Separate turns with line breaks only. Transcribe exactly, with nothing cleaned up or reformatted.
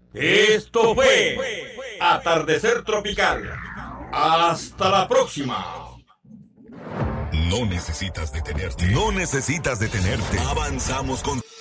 Esto fue Atardecer Tropical. Hasta la próxima.
No necesitas detenerte. No necesitas detenerte. Avanzamos con...